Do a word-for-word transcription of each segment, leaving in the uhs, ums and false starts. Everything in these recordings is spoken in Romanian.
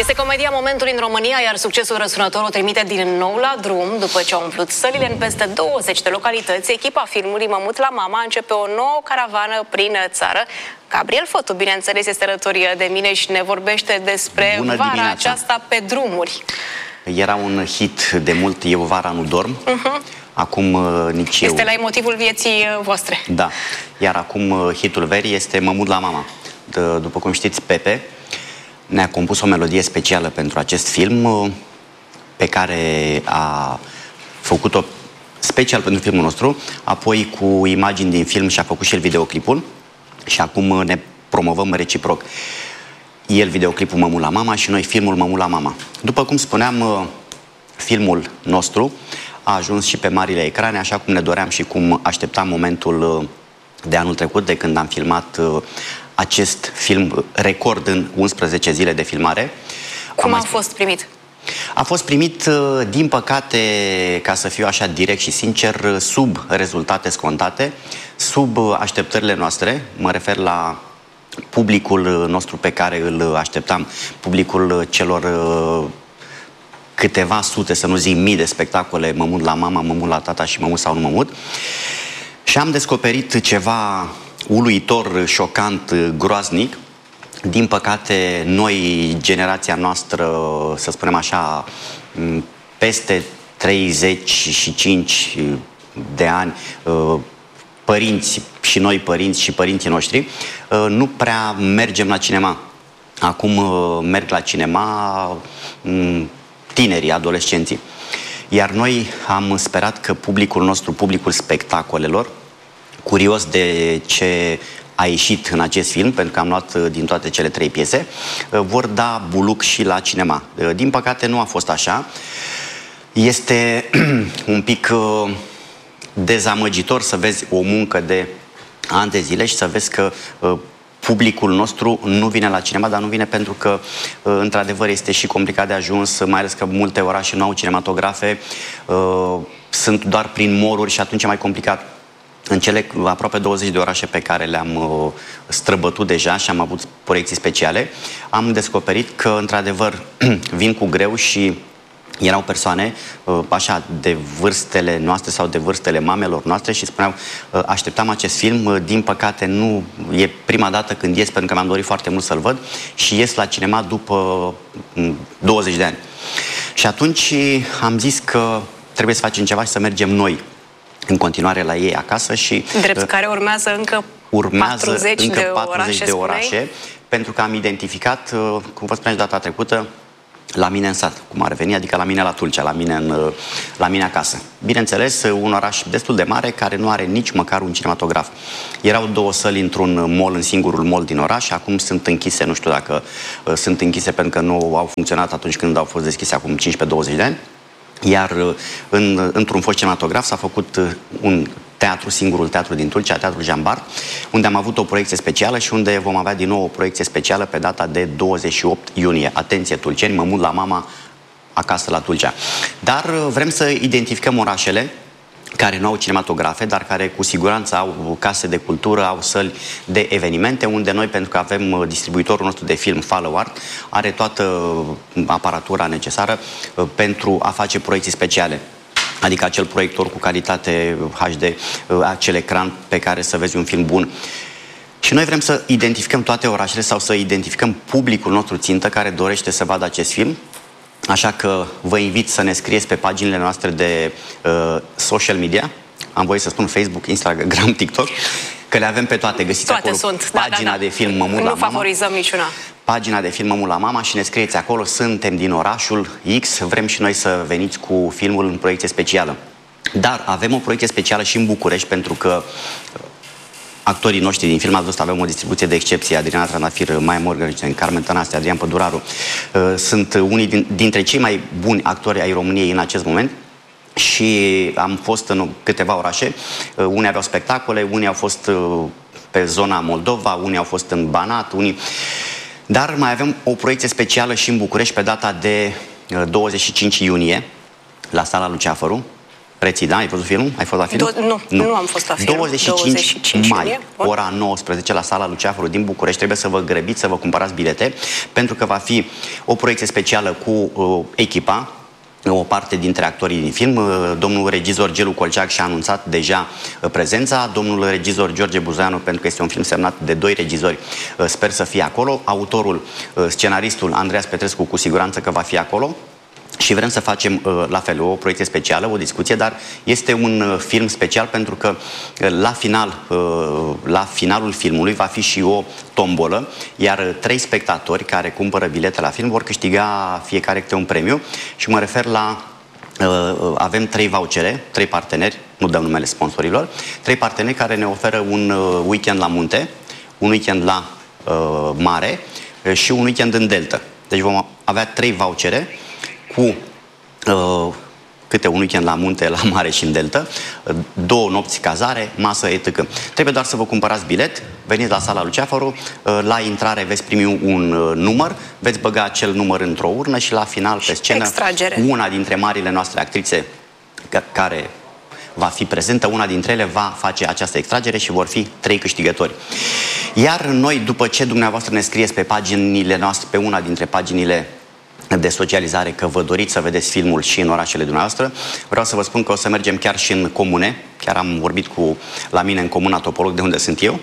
Este comedia momentului în România, iar succesul răsunător o trimite din nou la drum. După ce au umplut sălile în peste douăzeci de localități, echipa filmului Mămut la Mama începe o nouă caravană prin țară. Gabriel Fătu, bineînțeles, este alături de mine și ne vorbește despre Bună vara dimineața. aceasta pe drumuri. Era un hit de mult, Eu vara nu dorm. Uh-huh. Acum nici eu. Este la motivul vieții voastre. Da. Iar acum hitul verii este Mămut la Mama. D După cum știți, Pepe ne-a compus o melodie specială pentru acest film, pe care a făcut-o special pentru filmul nostru, apoi cu imagini din film și a făcut și el videoclipul și acum ne promovăm reciproc. El videoclipul Mămut la Mama și noi filmul Mămut la Mama. După cum spuneam, filmul nostru a ajuns și pe marile ecrane, așa cum ne doream și cum așteptam momentul de anul trecut, de când am filmat acest film record în unsprezece zile de filmare. Cum a fost primit? A fost primit, din păcate, ca să fiu așa direct și sincer, sub rezultate scontate, sub așteptările noastre. Mă refer la publicul nostru pe care îl așteptam, publicul celor câteva sute, să nu zic mii de spectacole, Mămut la Mama, Mămut la Tata și Mămut sau nu Mămut. Și am descoperit ceva uluitor, șocant, groaznic. Din păcate, noi, generația noastră, să spunem așa, peste treizeci și cinci de ani, părinți și noi părinți și părinții noștri, nu prea mergem la cinema. Acum merg la cinema tinerii, adolescenții. Iar noi am sperat că publicul nostru, publicul spectacolelor, curios de ce a ieșit în acest film, pentru că am luat din toate cele trei piese, vor da buluc și la cinema. Din păcate nu a fost așa. Este un pic dezamăgitor să vezi o muncă de ani de zile și să vezi că publicul nostru nu vine la cinema, dar nu vine pentru că, într-adevăr, este și complicat de ajuns, mai ales că multe orașe nu au cinematografe, sunt doar prin moruri și atunci e mai complicat. În cele aproape douăzeci de orașe pe care le-am uh, străbătut deja și am avut proiecții speciale, am descoperit că, într-adevăr, vin cu greu și erau persoane, uh, așa, de vârstele noastre sau de vârstele mamelor noastre și spuneau, uh, așteptam acest film, uh, din păcate nu e prima dată când ies, pentru că mi-am dorit foarte mult să-l văd și ies la cinema după uh, douăzeci de ani. Și atunci am zis că trebuie să facem ceva și să mergem noi în continuare la ei acasă și... Drept care urmează încă urmează patruzeci încă de patruzeci orașe, de orașe, pentru că am identificat, cum vă spuneam data trecută, la mine în sat, cum ar veni, adică la mine la Tulcea, la mine, în, la mine acasă. Bineînțeles, un oraș destul de mare, care nu are nici măcar un cinematograf. Erau două săli într-un mall, în singurul mall din oraș, acum sunt închise, nu știu dacă uh, sunt închise pentru că nu au funcționat atunci când au fost deschise, acum cincisprezece douăzeci de ani. Iar în, într-un fost cinematograf s-a făcut un teatru, singurul teatru din Tulcea, Teatrul Jean Bart, unde am avut o proiecție specială și unde vom avea din nou o proiecție specială pe data de douăzeci și opt iunie. Atenție, tulceni, Mămut la Mama, acasă la Tulcea. Dar vrem să identificăm orașele care nu au cinematografe, dar care cu siguranță au case de cultură, au săli de evenimente, unde noi, pentru că avem distribuitorul nostru de film, Follow Art, are toată aparatura necesară pentru a face proiecții speciale. Adică acel proiector cu calitate H D, acel ecran pe care să vezi un film bun. Și noi vrem să identificăm toate orașele sau să identificăm publicul nostru țintă care dorește să vadă acest film. Așa că vă invit să ne scrieți pe paginile noastre de uh, social media, am voie să spun Facebook, Instagram, TikTok, că le avem pe toate, găsiți toate acolo sunt. pagina da, da, da. de film Mămut la Mama. Nu favorizăm niciuna. Pagina de film Mămut la Mama și ne scrieți acolo, suntem din orașul X, vrem și noi să veniți cu filmul în proiecție specială. Dar avem o proiecție specială și în București, pentru că actorii noștri din film, ați văzut, avem o distribuție de excepție, Adriana Trandafir, Maia Morgan, Carmen Tănase, Adrian Păduraru. Sunt unii din, dintre cei mai buni actori ai României în acest moment și am fost în câteva orașe. Unii aveau spectacole, unii au fost pe zona Moldova, unii au fost în Banat, unii... Dar mai avem o proiecție specială și în București pe data de douăzeci și cinci iunie, la Sala Luceafăru, preții, da? Ai văzut filmul? Ai fost la film? Do nu, nu, nu am fost la film. douăzeci și cinci mai, ora nouăsprezece, la Sala Luceafărul din București. Trebuie să vă grăbiți, să vă cumpărați bilete, pentru că va fi o proiecție specială cu uh, echipa, o parte dintre actorii din film. Domnul regizor Gelu Colceac și-a anunțat deja prezența. Domnul regizor George Buzoianu, pentru că este un film semnat de doi regizori, sper să fie acolo. Autorul, scenaristul Andreas Petrescu, cu siguranță că va fi acolo. Și vrem să facem la fel o proiecție specială, o discuție, dar este un film special pentru că la final, la finalul filmului va fi și o tombolă, iar trei spectatori care cumpără bilete la film vor câștiga fiecare câte un premiu și mă refer la avem trei vouchere, trei parteneri, nu dăm numele sponsorilor, trei parteneri care ne oferă un weekend la munte, un weekend la mare și un weekend în delta. Deci vom avea trei vouchere cu uh, câte un weekend la munte, la mare și în delta, uh, două nopți cazare, masă, et cetera. Trebuie doar să vă cumpărați bilet, veniți la Sala Luceafăru, uh, la intrare veți primi un uh, număr, veți băga acel număr într-o urnă și la final, pe scenă, extragere. Una dintre marile noastre actrițe care va fi prezentă, una dintre ele va face această extragere și vor fi trei câștigători. Iar noi, după ce dumneavoastră ne scrieți pe paginile noastre, pe una dintre paginile de socializare, că vă doriți să vedeți filmul și în orașele dumneavoastră, vreau să vă spun că o să mergem chiar și în comune. Chiar am vorbit cu, la mine în comuna Topolog, de unde sunt eu.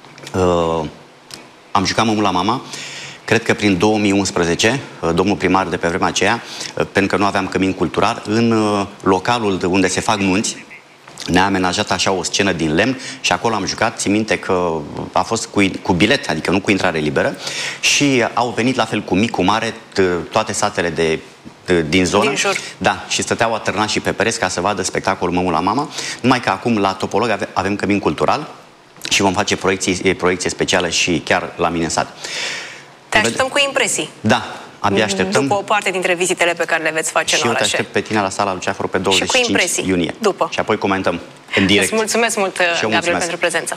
Uh, am jucat Mămul la mama. Cred că prin două mii unsprezece, uh, domnul primar de pe vremea aceea, uh, pentru că nu aveam cămin cultural, în uh, localul de unde se fac nunți, ne-a amenajat așa o scenă din lemn și acolo am jucat. Țin minte că a fost cu, cu bilet, adică nu cu intrare liberă, și au venit la fel cu mic, cu mare, toate satele de, de, din zonă. Din jur. Da, și stăteau atârnați și pe pereți ca să vadă spectacolul Mămul la mama. Numai că acum la Topolog ave, avem cămin cultural și vom face proiecție, proiecție specială și chiar la mine în sat. Te așteptăm cu impresii. Da. Abia așteptăm. După o parte dintre vizitele pe care le veți face și în orașe. Și eu te aștept pe tine la Sala Luceafăru pe douăzeci și cinci iunie. După. Și apoi comentăm în direct. Îți mulțumesc mult, Gabriel, mulțumesc. pentru prezență.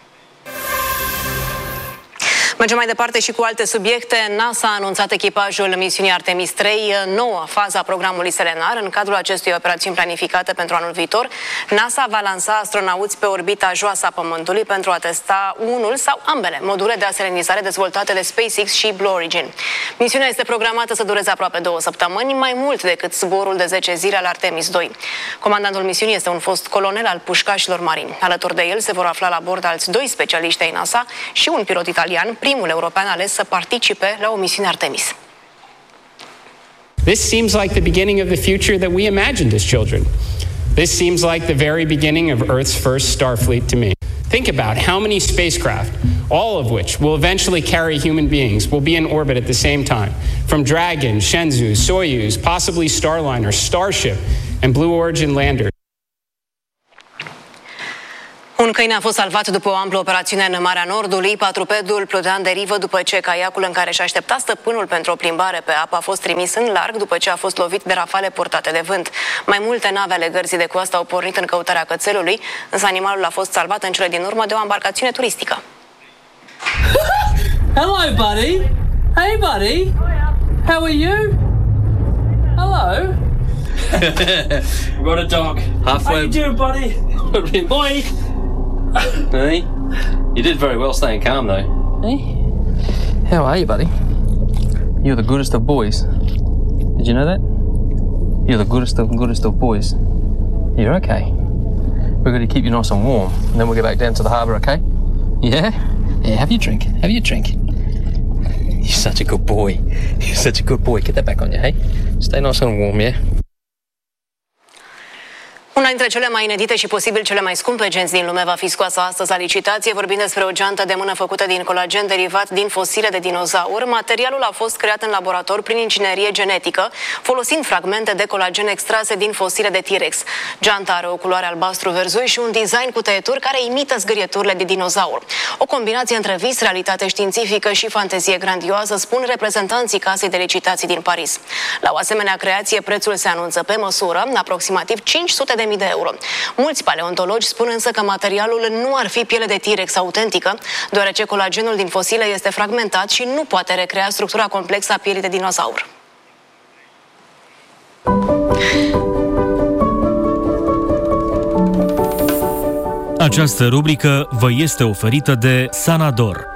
Mergem mai departe și cu alte subiecte. NASA a anunțat echipajul misiunii Artemis trei, noua fază a programului Selenar. În cadrul acestui operațiuni planificate pentru anul viitor, NASA va lansa astronauți pe orbita joasă a Pământului pentru a testa unul sau ambele module de aselenizare dezvoltate de SpaceX și Blue Origin. Misiunea este programată să dureze aproape două săptămâni, mai mult decât zborul de zece zile al Artemis doi. Comandantul misiunii este un fost colonel al pușcașilor marini. Alături de el se vor afla la bord alți doi specialiști ai NASA și un pilot italian, primul european ales să participe la o misiune Artemis. This seems like the beginning of the future that we imagined as children. This seems like the very beginning of Earth's first Starfleet to me. Think about how many spacecraft, all of which will eventually carry human beings, will be in orbit at the same time. From Dragon, Shenzhou, Soyuz, possibly Starliner, Starship, and Blue Origin landers. Un câine a fost salvat după o amplă operațiune în Marea Nordului. Patrupedul plutea în derivă după ce caiacul în care și aștepta stăpânul pentru o plimbare pe apă a fost trimis în larg după ce a fost lovit de rafale purtate de vânt. Mai multe nave ale gărzii de coastă au pornit în căutarea cățelului, însă animalul a fost salvat în cele din urmă de o embarcațiune turistică. Hello, buddy. Hey, buddy. How are you? Hello. We've got a dog. Halfway. How you doing, buddy? Boy. Hey, you did very well staying calm, though. Hey, how are you, buddy? You're the goodest of boys. Did you know that? You're the goodest of goodest of boys. You're okay. We're going to keep you nice and warm, and then we'll get back down to the harbour, okay? Yeah? Yeah, have your drink. Have your drink. You're such a good boy. You're such a good boy. Get that back on you, hey? Stay nice and warm, yeah? Una dintre cele mai inedite și posibil cele mai scumpe genți din lume va fi scoasă astăzi la licitație. Vorbim despre o geantă de mână făcută din colagen derivat din fosile de dinozaur. Materialul a fost creat în laborator prin inginerie genetică, folosind fragmente de colagen extrase din fosile de T-Rex. Geanta are o culoare albastru-verzoi și un design cu tăieturi care imită zgârieturile de dinozaur. O combinație între vis, realitate științifică și fantezie grandioasă, spun reprezentanții casei de licitații din Paris. La o asemenea creație, prețul se anunță pe măsură, aproximativ cinci sute de mii de euro. Mulți paleontologi spun însă că materialul nu ar fi piele de T-Rex autentică, deoarece colagenul din fosile este fragmentat și nu poate recrea structura complexă a pielii de dinozaur. Această rubrică vă este oferită de Sanador.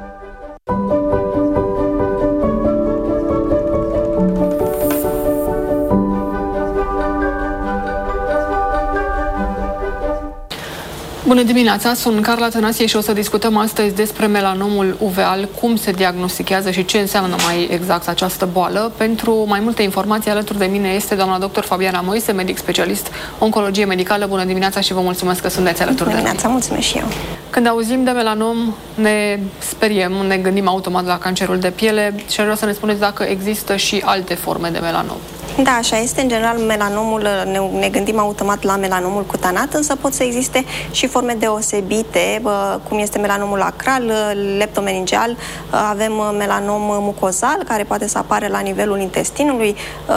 Bună dimineața, sunt Carla Tănasie și o să discutăm astăzi despre melanomul uveal, cum se diagnostichează și ce înseamnă mai exact această boală. Pentru mai multe informații alături de mine este doamna doctor Fabiana Moise, medic specialist oncologie medicală. Bună dimineața și vă mulțumesc că sunteți alături Bună de noi. dimineața, mulțumesc și eu. Când auzim de melanom, ne speriem, ne gândim automat la cancerul de piele și aș vrea să ne spuneți dacă există și alte forme de melanom. Da, așa este. În general, melanomul, ne, ne gândim automat la melanomul cutanat, însă pot să existe și forme deosebite, cum este melanomul acral, leptomeningeal, avem melanom mucozal, care poate să apare la nivelul intestinului,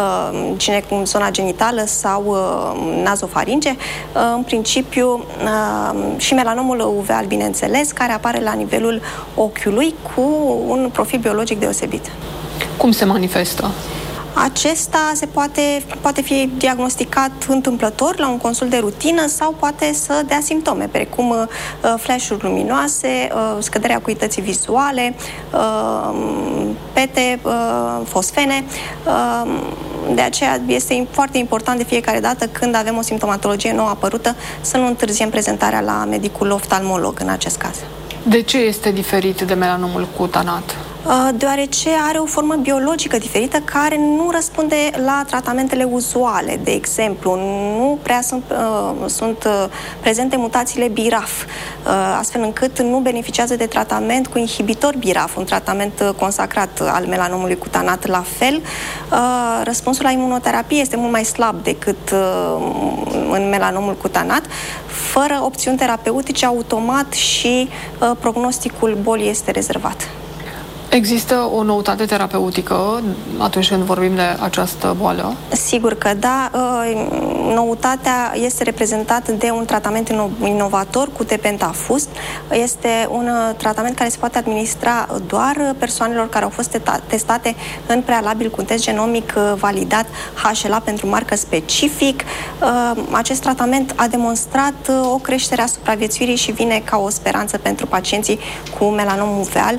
în zona genitală sau nazofaringe. În principiu, și melanomul uveal, bineînțeles, care apare la nivelul ochiului cu un profil biologic deosebit. Cum se manifestă? Acesta se poate, poate fi diagnosticat întâmplător la un consult de rutină sau poate să dea simptome, precum uh, flash-uri luminoase, uh, scăderea acuității vizuale, uh, pete, uh, fosfene. Uh, de aceea este foarte important de fiecare dată când avem o simptomatologie nouă apărută să nu întârziem prezentarea la medicul oftalmolog în acest caz. De ce este diferit de melanomul cutanat? Deoarece are o formă biologică diferită care nu răspunde la tratamentele uzuale. De exemplu, nu prea sunt, uh, sunt uh, prezente mutațiile B R A F, uh, astfel încât nu beneficiază de tratament cu inhibitor B R A F, un tratament uh, consacrat al melanomului cutanat. La fel, uh, răspunsul la imunoterapie este mult mai slab decât uh, în melanomul cutanat. Fără opțiuni terapeutice, automat și uh, prognosticul bolii este rezervat. Există o noutate terapeutică atunci când vorbim de această boală? Sigur că da. Noutatea este reprezentată de un tratament inovator cu tepentafust. Este un tratament care se poate administra doar persoanelor care au fost testate în prealabil cu un test genomic validat H L A pentru marcă specific. Acest tratament a demonstrat o creștere a supraviețuirii și vine ca o speranță pentru pacienții cu melanom uveal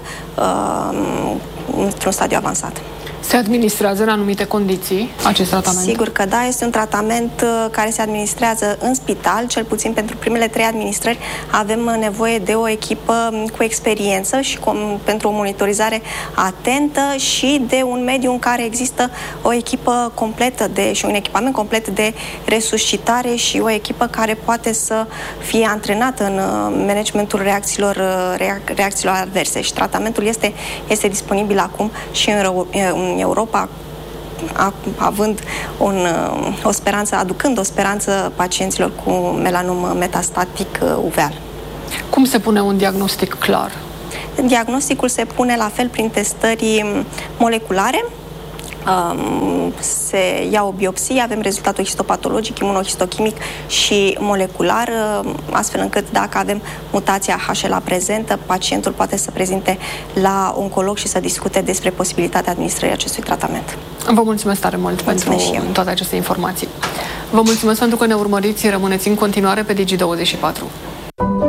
într-un stadiu avansat. Se administrează în anumite condiții acest tratament? Sigur că da, este un tratament care se administrează în spital, cel puțin pentru primele trei administrări avem nevoie de o echipă cu experiență și cu, pentru o monitorizare atentă și de un mediu în care există o echipă completă de, și un echipament complet de resuscitare și o echipă care poate să fie antrenată în managementul reacțiilor, reacțiilor adverse. Și tratamentul este, este disponibil acum și în, în Europa, având un, o speranță, aducând o speranță pacienților cu melanom metastatic uveal. Cum se pune un diagnostic clar? Diagnosticul se pune la fel prin testări moleculare. Se ia o biopsie, avem rezultatul histopatologic, imunohistochimic și molecular, astfel încât dacă avem mutația H L A prezentă, pacientul poate să prezinte la oncolog și să discute despre posibilitatea administrării acestui tratament. Vă mulțumesc tare mult mulțumesc pentru toate aceste informații. Vă mulțumesc pentru că ne urmăriți, rămâneți în continuare pe Digi douăzeci și patru.